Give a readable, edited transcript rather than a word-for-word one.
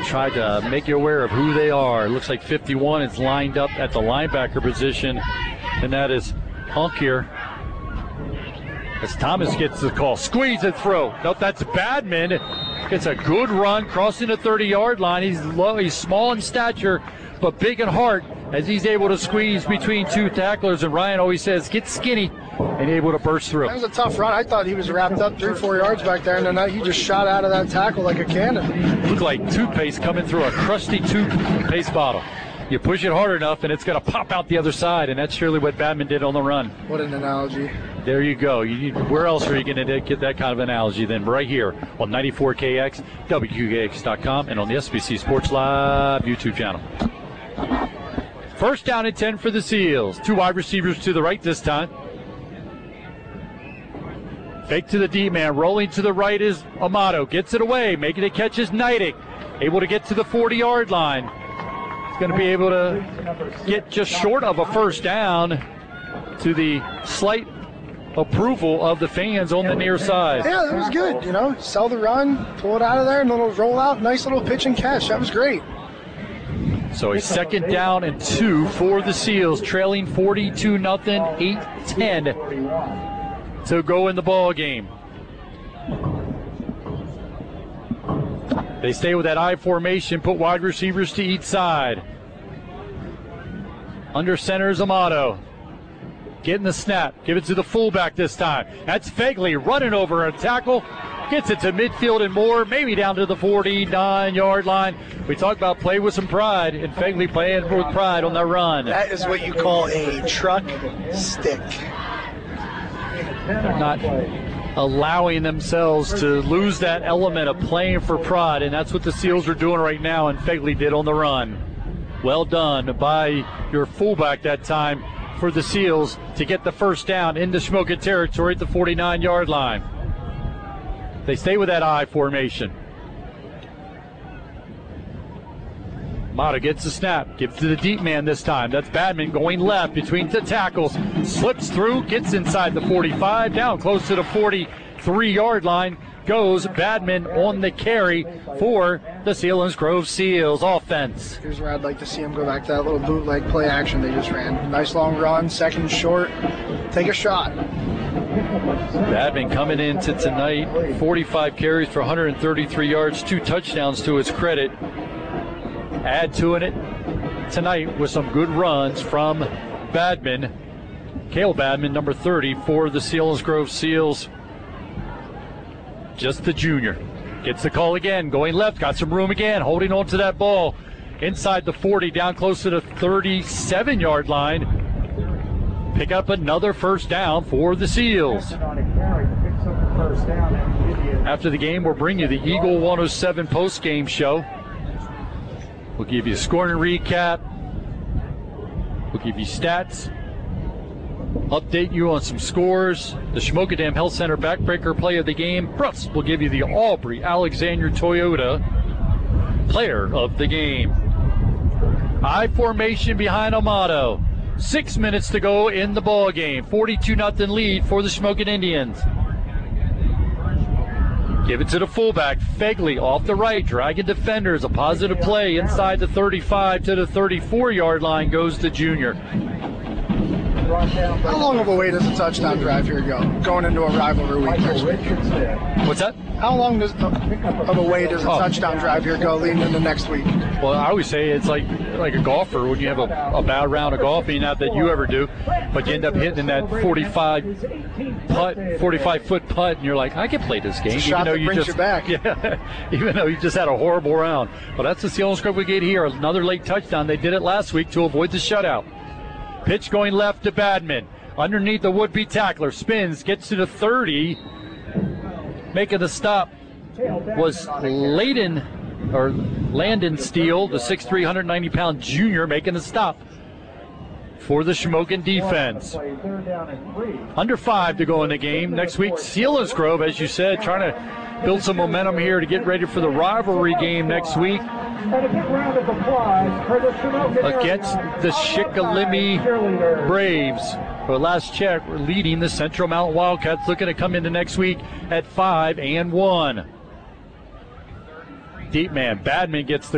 tried to make you aware of who they are. It looks like 51 is lined up at the linebacker position, and that is Hunk here. As Thomas gets the call, squeeze and throw. Nope, that's Badman. Gets a good run, crossing the 30-yard line. He's low, he's small in stature, but big in heart as he's able to squeeze between two tacklers. And Ryan always says, get skinny, and able to burst through. That was a tough run. I thought he was wrapped up 3-4 yards back there, and then he just shot out of that tackle like a cannon. Looked like toothpaste coming through a crusty toothpaste bottle. You push it hard enough, and it's going to pop out the other side, and that's surely what Badman did on the run. What an analogy. There you go. Where else are you going to get that kind of analogy than right here on 94KX, WQKX.com, and on the SBC Sports Live YouTube channel. First down and 10 for the Seals. Two wide receivers to the right this time. Fake to the D-man. Rolling to the right is Amato. Gets it away. Making a catch is Neidig. Able to get to the 40-yard line. Going to be able to get just short of a first down, to the slight approval of the fans on the near side. Yeah, that was good. Sell the run, pull it out of there, and then it'll roll out. Nice little pitch and catch. That was great. So a second down and 2 for the Seals, trailing 42-0, 8-10 to go in the ball game. They stay with that I formation, put wide receivers to each side. Under center is Amato. Getting the snap. Give it to the fullback this time. That's Fegley running over a tackle. Gets it to midfield and more, maybe down to the 49-yard line. We talked about play with some pride, and Fegley playing with pride on that run. That is what you call a truck stick. They're not allowing themselves to lose that element of playing for pride, and that's what the Seals are doing right now, and Fegley did on the run. Well done by your fullback that time for the Seals to get the first down into Shamokin territory at the 49-yard line. They stay with that I formation. Mata gets the snap, gives to the deep man this time. That's Badman going left between the tackles. Slips through, gets inside the 45, down close to the 43-yard line. Goes Badman on the carry for the Selinsgrove Seals offense. Here's where I'd like to see him go back to that little bootleg play action they just ran. Nice long run, second short. Take a shot. Badman coming into tonight, 45 carries for 133 yards, 2 touchdowns to his credit. Add to it tonight with some good runs from Badman. Cale Badman, number 30 for the Selinsgrove Seals. Just the junior. Gets the call again, going left, got some room again, holding on to that ball. Inside the 40, down close to the 37-yard line. Pick up another first down for the Seals. After the game, we'll bring you the Eagle 107 post-game show. We'll give you a scoring recap. We'll give you stats. Update you on some scores. The Shamokin Dam Health Center backbreaker play of the game. Plus, we'll give you the Aubrey Alexander Toyota player of the game. I formation behind Amato. 6 minutes to go in the ball game. 42-0 lead for the Shamokin Indians. Give it to the fullback, Fegley off the right, dragging defenders. A positive play inside the 35 to the 34-yard line goes the junior. How long of a way does a touchdown drive here go, going into a rivalry week next week? What's that? How long of a way does a touchdown drive here go leading into next week? Well, I always say it's like a golfer when you have a bad round of golfing, not that you ever do, but you end up hitting that 45-foot putt, and you're like, I can play this game. It's a shot that brings you back. Yeah, even though you just had a horrible round. But that's the Selinsgrove we get here. Another late touchdown. They did it last week to avoid the shutout. Pitch going left to Badman. Underneath the would-be tackler. Spins, gets to the 30. Making the stop was Landon Steele, the 6'3", 190-pound junior, making the stop for the Shamokin defense. Under 5 to go in the game. Next week, Selinsgrove, as you said, trying to build some momentum here to get ready for the rivalry game next week against the Shikellamy Braves. For last check, we're leading the Central Mountain Wildcats, looking to come into next week at 5-1. Deep man, Badman gets the